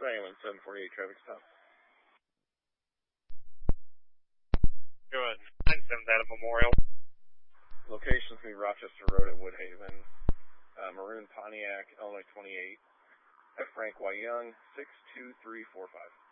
Island, 748 traffic stop. Go ahead. 97th Adam Memorial. Location's going to be Rochester Road at Woodhaven. Maroon Pontiac, Illinois 28. At Frank Y. Young, 62345.